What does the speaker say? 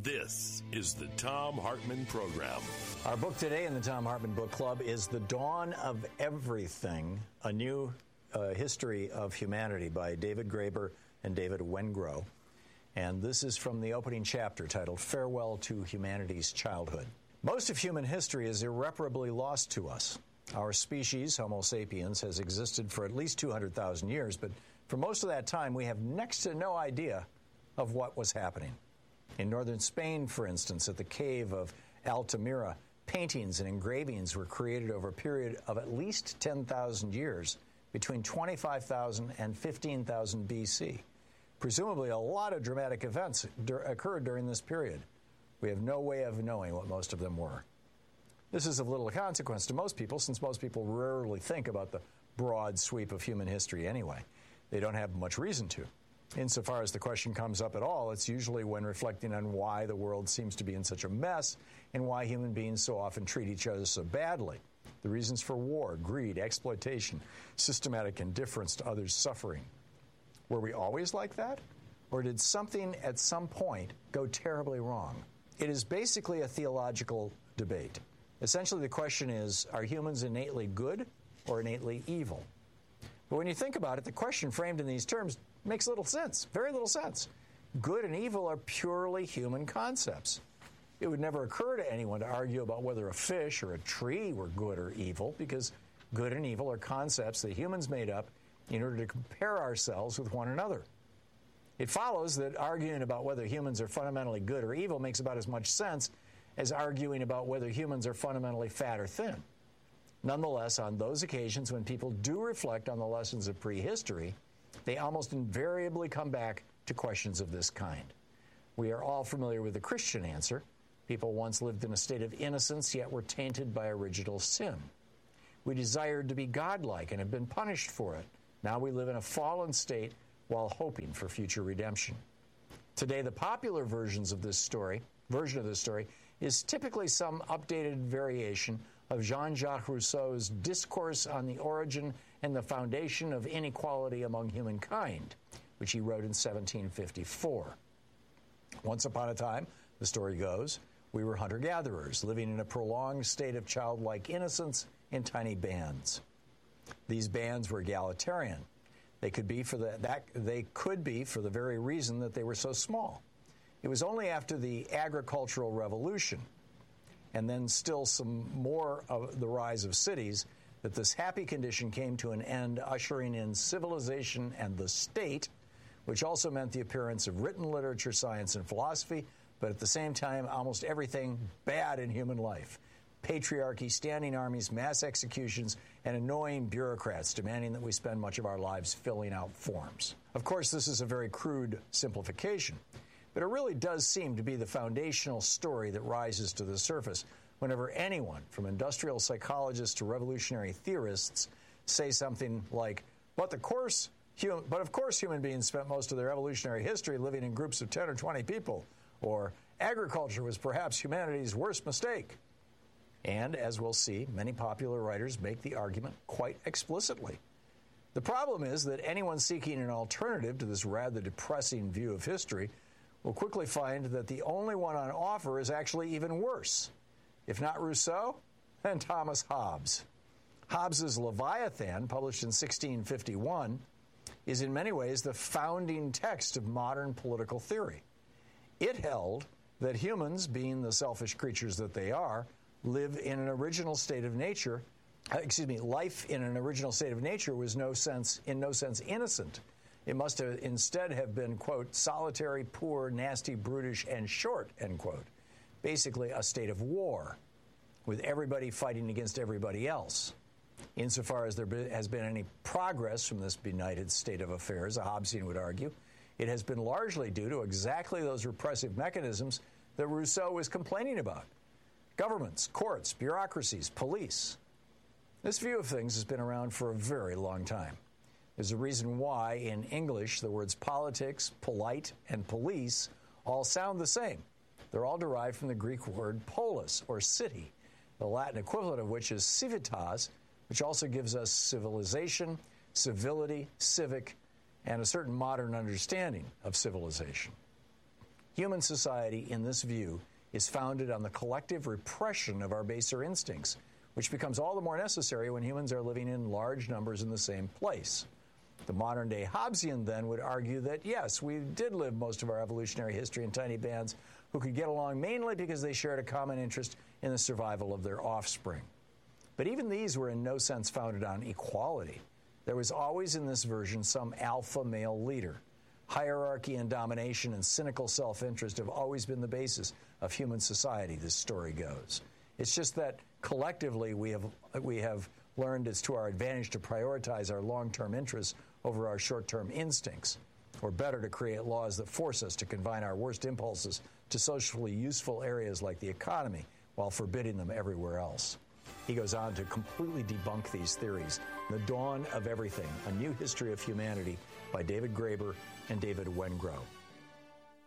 This is the Thom Hartmann Program. Our book today in the Thom Hartmann Book Club is The Dawn of Everything, a new history of humanity by David Graeber and David Wengrow. And this is from the opening chapter titled Farewell to Humanity's Childhood. Most of human history is irreparably lost to us. Our species, Homo sapiens, has existed for at least 200,000 years, but for most of that time we have next to no idea of what was happening. In northern Spain, for instance, at the cave of Altamira, paintings and engravings were created over a period of at least 10,000 years, between 25,000 and 15,000 BC. Presumably, a lot of dramatic events occurred during this period. We have no way of knowing what most of them were. This is of little consequence to most people, since most people rarely think about the broad sweep of human history anyway. They don't have much reason to. Insofar as the question comes up at all, it's usually when reflecting on why the world seems to be in such a mess and why human beings so often treat each other so badly. The reasons for war, greed, exploitation, systematic indifference to others' suffering. Were we always like that? Or did something at some point go terribly wrong? It is basically a theological debate. Essentially, the question is, are humans innately good or innately evil? But when you think about it, the question framed in these terms makes little sense, very little sense. Good and evil are purely human concepts. It would never occur to anyone to argue about whether a fish or a tree were good or evil, because good and evil are concepts that humans made up in order to compare ourselves with one another. It follows that arguing about whether humans are fundamentally good or evil makes about as much sense as arguing about whether humans are fundamentally fat or thin. Nonetheless, on those occasions when people do reflect on the lessons of prehistory, they almost invariably come back to questions of this kind. We are all familiar with the Christian answer. People once lived in a state of innocence, yet were tainted by original sin. We desired to be godlike and have been punished for it. Now we live in a fallen state while hoping for future redemption. Today, the popular version of this story is typically some updated variation of Jean-Jacques Rousseau's Discourse on the Origin and the Foundation of Inequality Among Humankind, which he wrote in 1754. Once upon a time, the story goes, we were hunter-gatherers living in a prolonged state of childlike innocence in tiny bands. These bands were egalitarian. They could be for the very reason that they were so small. It was only after the agricultural revolution, and then still some more of the rise of cities, that this happy condition came to an end, ushering in civilization and the state, which also meant the appearance of written literature, science, and philosophy, but at the same time, almost everything bad in human life. Patriarchy, standing armies, mass executions, and annoying bureaucrats demanding that we spend much of our lives filling out forms. Of course, this is a very crude simplification, but it really does seem to be the foundational story that rises to the surface whenever anyone, from industrial psychologists to revolutionary theorists, say something like, but of course human beings spent most of their evolutionary history living in groups of 10 or 20 people, or agriculture was perhaps humanity's worst mistake. And, as we'll see, many popular writers make the argument quite explicitly. The problem is that anyone seeking an alternative to this rather depressing view of history will quickly find that the only one on offer is actually even worse. If not Rousseau, then Thomas Hobbes. Hobbes's Leviathan, published in 1651, is in many ways the founding text of modern political theory. It held that humans, being the selfish creatures that they are, life in an original state of nature was in no sense innocent. It must have instead have been, quote, solitary, poor, nasty, brutish, and short, end quote. Basically a state of war, with everybody fighting against everybody else. Insofar as there has been any progress from this benighted state of affairs, a Hobbesian would argue, it has been largely due to exactly those repressive mechanisms that Rousseau was complaining about. Governments, courts, bureaucracies, police. This view of things has been around for a very long time. There's a reason why, in English, the words politics, polite, and police all sound the same. They're all derived from the Greek word polis, or city, the Latin equivalent of which is civitas, which also gives us civilization, civility, civic, and a certain modern understanding of civilization. Human society, in this view, is founded on the collective repression of our baser instincts, which becomes all the more necessary when humans are living in large numbers in the same place. The modern-day Hobbesian, then, would argue that, yes, we did live most of our evolutionary history in tiny bands who could get along mainly because they shared a common interest in the survival of their offspring. But even these were in no sense founded on equality. There was always in this version some alpha male leader. Hierarchy and domination and cynical self-interest have always been the basis of human society, this story goes. It's just that collectively we have learned it's to our advantage to prioritize our long-term interests over our short-term instincts, or better, to create laws that force us to confine our worst impulses to socially useful areas like the economy while forbidding them everywhere else. He goes on to completely debunk these theories. The Dawn of Everything, A New History of Humanity by David Graeber and David Wengrow.